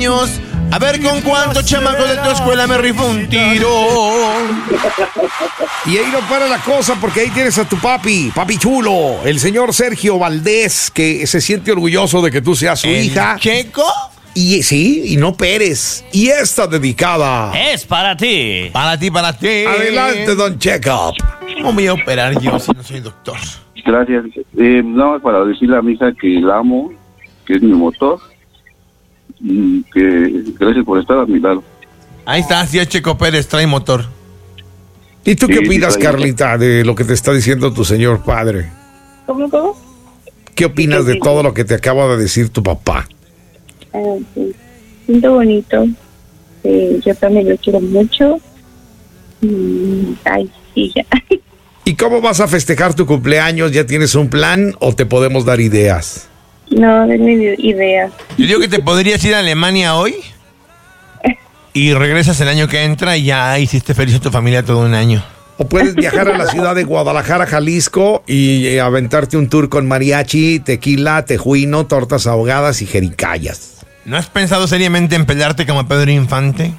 años. A ver con cuántos chamacos de tu escuela me rifo un tiro. Y ahí no para la cosa, porque ahí tienes a tu papi chulo, el señor Sergio Valdés, que se siente orgulloso de que tú seas su hija. ¿Checo? Y sí, y no Pérez. Y esta dedicada Es para ti. Para ti. Adelante, don Checkup. ¿Cómo me voy a operar yo si no soy doctor? Gracias. Nada más para decirle a mi hija que la amo, que es mi motor, y que gracias por estar a mi lado. Ahí está, sí, Checo Pérez, trae motor. ¿Y tú qué Sí, opinas, sí, Carlita, de lo que te está diciendo tu señor padre? ¿Cómo? ¿Qué opinas de todo lo que te acaba de decir tu papá? Sí. Siento bonito. Yo también lo quiero mucho. Ay, sí, ya. ¿Y cómo vas a festejar tu cumpleaños? ¿Ya tienes un plan o te podemos dar ideas? No, denme ideas. Yo digo que te podrías ir a Alemania hoy y regresas el año que entra y ya hiciste feliz a tu familia todo un año. O puedes viajar a la ciudad de Guadalajara, Jalisco, y aventarte un tour con mariachi, tequila, tejuino, tortas ahogadas y jericayas. ¿No has pensado seriamente en pelearte como Pedro Infante?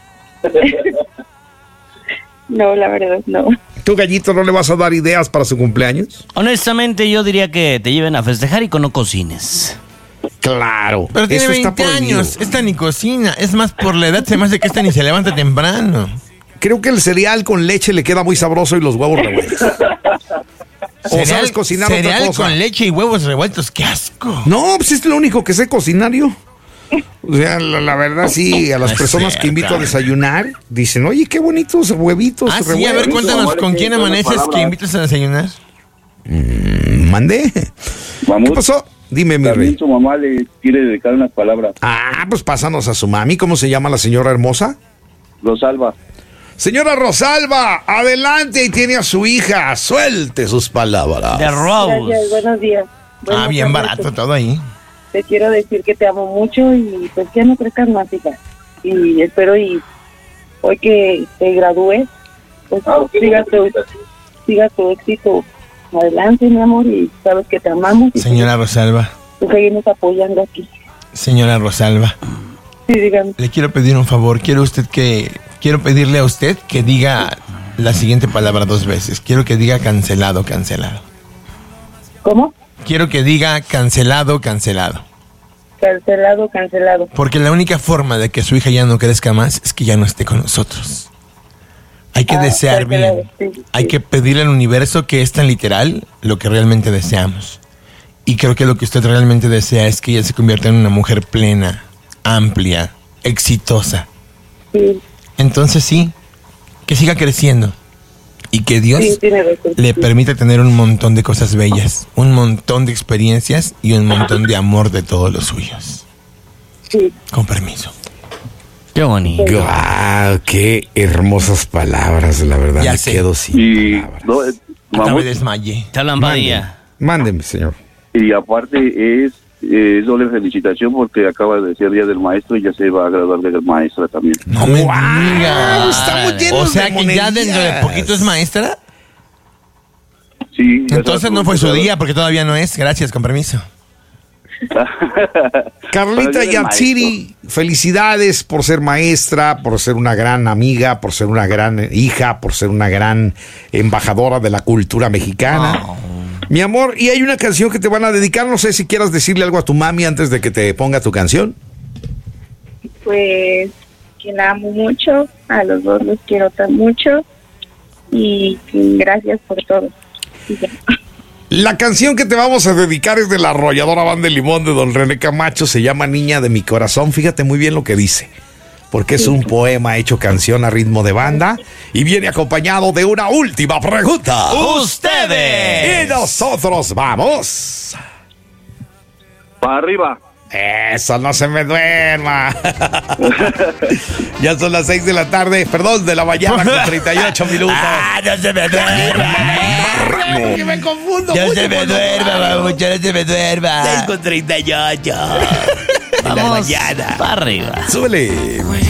No, la verdad, no. ¿Tú, Gallito, no le vas a dar ideas para su cumpleaños? Honestamente, yo diría que te lleven a festejar y que no cocines. Claro. Pero tiene eso 20 está prohibido. años, esta ni cocina. Es más, por la edad se me hace que esta ni se levanta temprano. Creo que el cereal con leche le queda muy sabroso y los huevos revueltos. ¿O sabes cocinar otra cereal cosa? con leche y huevos revueltos, ¡qué asco! No, pues es lo único que sé cocinar yo. O sea, la verdad sí, a las No es personas cierto. que invito a desayunar, dicen, oye, qué bonitos huevitos Ah, sí, a revueltos. ver, cuéntanos, ¿con quién amaneces que invitas a desayunar? Mandé. ¿Qué Vamos. pasó? Dime, mi También rey. su mamá le quiere dedicar unas palabras. Ah, pues pásanos a su mami. ¿Cómo se llama la señora hermosa? Rosalba. Señora Rosalba, adelante, y tiene a su hija. Suelte sus palabras. De Rose. Gracias, buenos días. Ah, bien barato todo ahí. Te quiero decir que te amo mucho y pues ya no crezcas más, hija. Y espero y hoy que te gradúes, pues siga tu éxito adelante, mi amor, y sabes que te amamos. Y Señora Rosalba, pues seguimos apoyando aquí. señora Rosalba, Sí, dígame. le quiero pedir un favor. Quiero pedirle a usted que diga la siguiente palabra 2 veces. Quiero que diga cancelado. ¿Cómo? Quiero que diga cancelado. Cancelado. Porque la única forma de que su hija ya no crezca más es que ya no esté con nosotros. Hay que desear cancelado, bien. sí. Hay que pedirle al universo que es tan literal lo que realmente deseamos. Y creo que lo que usted realmente desea es que ella se convierta en una mujer plena, amplia, exitosa. Sí, Entonces sí, que siga creciendo. Y que Dios sí, tiene razón. le permita tener un montón de cosas bellas, un montón de experiencias y un montón de amor de todos los suyos. Sí. Con permiso. Qué bonito. ¡Guau! ¡Qué hermosas palabras! La verdad, Ya me sé. quedo sin Y, palabras. no, Hasta me desmayé. Te hablan Padilla. Mándeme, señor. y aparte es doble felicitación porque acaba de ser Día del Maestro y ya se va a graduar de maestra también. No me ¡Guau! digas. Estamos llenos O sea de que ya monerías. dentro de poquito es maestra. Sí. ya Entonces se va no a fue su graduar. día porque todavía no es. Gracias, con permiso. Carlita Para el Día del Yatsiri, felicidades por ser maestra, por ser una gran amiga, por ser una gran hija, por ser una gran embajadora de la cultura mexicana. Mi amor, y hay una canción que te van a dedicar, no sé si quieras decirle algo a tu mami antes de que te ponga tu canción. Pues que la amo mucho, a los dos los quiero tan mucho y gracias por todo. Y ya. La canción que te vamos a dedicar es de la arrolladora Banda de Limón de don René Camacho, se llama Niña de mi Corazón. Fíjate muy bien lo que dice, porque es un poema hecho canción a ritmo de banda y viene acompañado de una última pregunta. ¡Ustedes! Y nosotros vamos. Para arriba. Eso, no se me duerma. Ya son las 6 de la tarde, perdón, de la mañana con 38 minutos. ¡Ah, no se me duerma! Que me confundo No mucho se me con los duerma, horarios. mamucho, no se me duerma. 6 con 38. Vamos para arriba. Súbele.